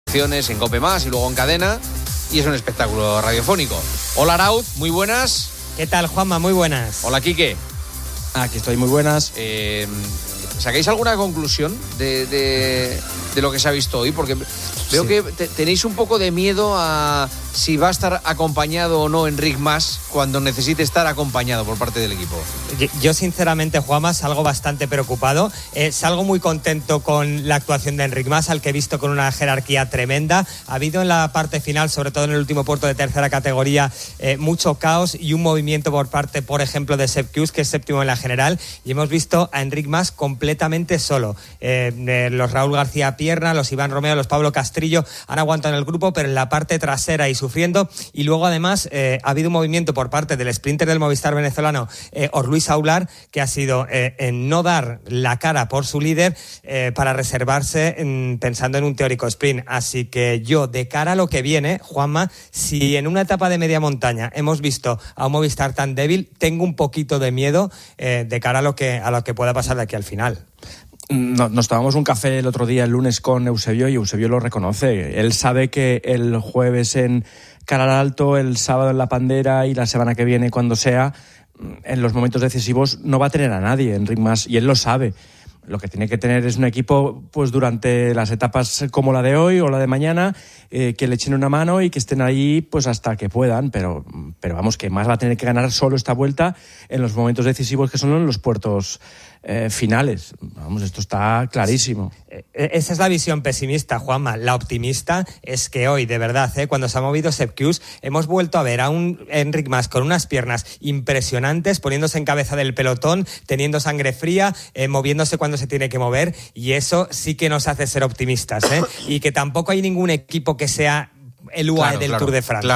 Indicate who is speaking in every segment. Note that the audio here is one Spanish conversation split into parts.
Speaker 1: en COPE+, y luego en cadena, y es un espectáculo radiofónico. Hola Arauz, muy buenas.
Speaker 2: ¿Qué tal, Juanma? Muy buenas.
Speaker 1: Hola Quique.
Speaker 3: Aquí estoy, muy buenas.
Speaker 1: ¿Sacáis alguna conclusión de lo que se ha visto hoy? Porque veo que tenéis un poco de miedo a si va a estar acompañado o no Enric Mas cuando necesite estar acompañado por parte del equipo.
Speaker 2: Yo sinceramente, Juanma, salgo bastante preocupado. Salgo muy contento con la actuación de Enric Mas, al que he visto con una jerarquía tremenda. Ha habido en la parte final, sobre todo en el último puerto de tercera categoría, mucho caos y un movimiento por parte, por ejemplo, de Sepp Kuss, que es séptimo en la general, y hemos visto a Enric Mas completamente solo. Los Raúl García Pierna, los Iván Romeo, los Pablo Castrillo han aguantado en el grupo, pero en la parte trasera y sufriendo. Y luego además ha habido un movimiento por parte del sprinter del Movistar venezolano, Orluis Aular, que ha sido en no dar la cara por su líder para reservarse pensando en un teórico sprint. Así que yo, de cara a lo que viene, Juanma, si en una etapa de media montaña hemos visto a un Movistar tan débil, tengo un poquito de miedo de cara a lo que pueda pasar de aquí al final.
Speaker 3: Nos tomamos un café el otro día, el lunes, con Eusebio, y Eusebio lo reconoce. Él sabe que el jueves en Calar Alto, el sábado en La Pandera y la semana que viene, cuando sea, en los momentos decisivos no va a tener a nadie, Enric Mas, y él lo sabe. Lo que tiene que tener es un equipo, pues durante las etapas como la de hoy o la de mañana, que le echen una mano y que estén ahí pues hasta que puedan, pero vamos, que Mas va a tener que ganar solo esta vuelta en los momentos decisivos, que son en los puertos finales. Vamos, esto está clarísimo.
Speaker 2: Esa es la visión pesimista, Juanma. La optimista es que hoy, de verdad, cuando se ha movido Sepp Kuss, hemos vuelto a ver a un Enric Mas con unas piernas impresionantes, poniéndose en cabeza del pelotón, teniendo sangre fría, moviéndose cuando se tiene que mover, y eso sí que nos hace ser optimistas, y que tampoco hay ningún equipo que sea el UAE del Tour de Francia.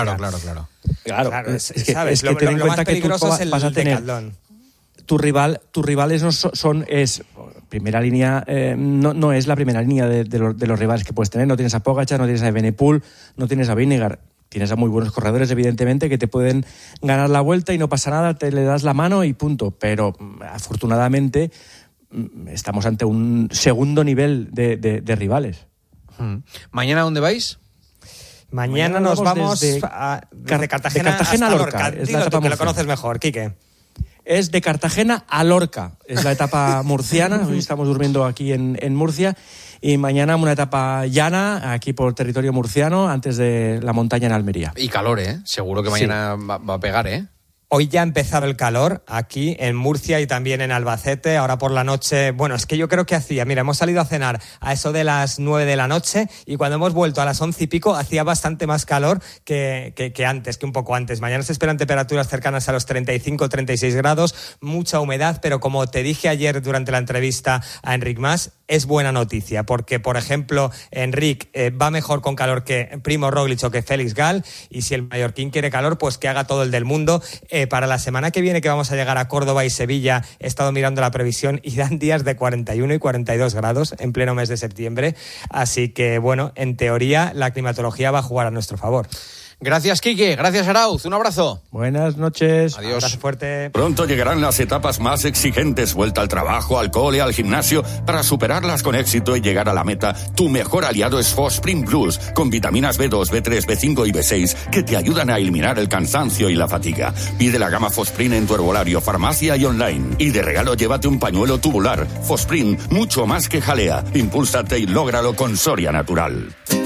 Speaker 3: Claro. Es que
Speaker 2: ¿sabes?
Speaker 3: ten en
Speaker 2: lo
Speaker 3: cuenta
Speaker 2: más peligroso
Speaker 3: que
Speaker 2: es el
Speaker 3: vas a tener
Speaker 2: Decathlon.
Speaker 3: Tus rivales es primera línea, no es la primera línea de los rivales que puedes tener. No tienes a Pogačar, no tienes a Evenepoel, no tienes a Vingegaard. Tienes a muy buenos corredores, evidentemente, que te pueden ganar la vuelta y no pasa nada, te le das la mano y punto. Pero afortunadamente estamos ante un segundo nivel de rivales.
Speaker 1: ¿Mañana dónde vais?
Speaker 2: Mañana nos vamos desde Cartagena hasta Lorca. Dilo tú, que lo conoces mejor, Quique.
Speaker 3: Es de Cartagena a Lorca, es la etapa murciana. Hoy estamos durmiendo aquí en Murcia, y mañana una etapa llana aquí por territorio murciano, antes de la montaña en Almería.
Speaker 1: Y calor, seguro que mañana va a pegar,
Speaker 2: Hoy ya ha empezado el calor aquí en Murcia y también en Albacete. Ahora por la noche, bueno, es que yo creo que hemos salido a cenar a eso de las 9 de la noche, y cuando hemos vuelto a las 11 y pico hacía bastante más calor que antes, que un poco antes. Mañana se esperan temperaturas cercanas a los 35-36 grados, mucha humedad, pero como te dije ayer durante la entrevista a Enric Mas, es buena noticia, porque, por ejemplo, Enric va mejor con calor que Primo Roglic o que Félix Gall, y si el mallorquín quiere calor, pues que haga todo el del mundo. Para la semana que viene, que vamos a llegar a Córdoba y Sevilla, he estado mirando la previsión y dan días de 41 y 42 grados en pleno mes de septiembre. Así que, bueno, en teoría la climatología va a jugar a nuestro favor.
Speaker 1: Gracias, Quique. Gracias, Arauz. Un abrazo.
Speaker 3: Buenas noches.
Speaker 1: Adiós.
Speaker 2: Abrazo fuerte.
Speaker 4: Pronto llegarán las etapas más exigentes. Vuelta al trabajo, al cole, al gimnasio. Para superarlas con éxito y llegar a la meta, tu mejor aliado es Fosprint Plus, con vitaminas B2, B3, B5 y B6 que te ayudan a eliminar el cansancio y la fatiga. Pide la gama Fosprint en tu herbolario, farmacia y online. Y de regalo llévate un pañuelo tubular. Fosprint, mucho más que jalea. Impúlsate y lógralo con Soria Natural.